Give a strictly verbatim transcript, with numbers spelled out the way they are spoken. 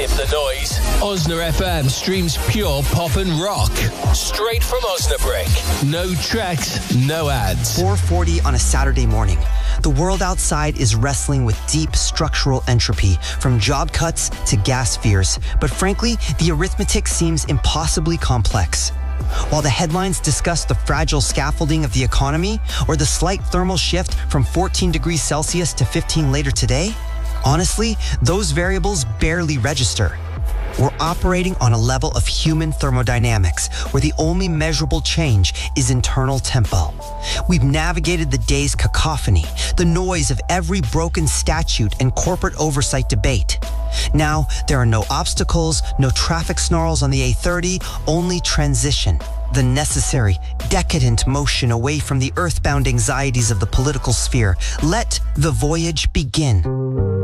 Skip the noise. Osna F M streams pure pop and rock. Straight from Osnabrück. No tracks, no ads. four forty on a Saturday morning. The world outside is wrestling with deep structural entropy, from job cuts to gas fears. But frankly, the arithmetic seems impossibly complex. While the headlines discuss the fragile scaffolding of the economy or the slight thermal shift from fourteen degrees Celsius to fifteen later today, honestly, those variables barely register. We're operating on a level of human thermodynamics where the only measurable change is internal tempo. We've navigated the day's cacophony, the noise of every broken statute and corporate oversight debate. Now, there are no obstacles, no traffic snarls on the A thirty, only transition. The necessary, decadent motion away from the earthbound anxieties of the political sphere. Let the voyage begin.